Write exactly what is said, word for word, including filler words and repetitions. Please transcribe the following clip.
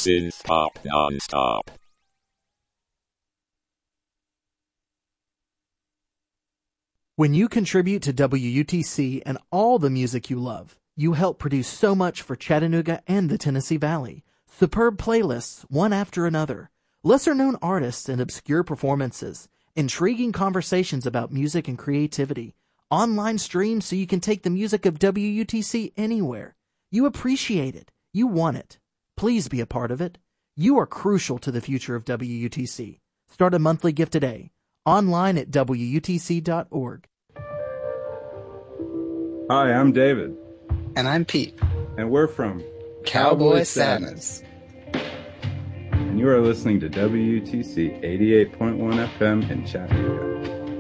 Synth Pop Non-Stop. When you contribute to W U T C and all the music you love, you help produce so much for Chattanooga and the Tennessee Valley. Superb playlists, one after another, lesser-known artists and obscure performances, intriguing conversations about music and creativity, online streams so you can take the music of W U T C anywhere. You appreciate it. You want it. Please be a part of it. You are crucial to the future of W U T C. Start a monthly gift today. Online at W U T C dot org. Hi, I'm David. And I'm Pete. And we're from Cowboy Sadness. And you are listening to W U T C eighty-eight point one F M in Chattanooga.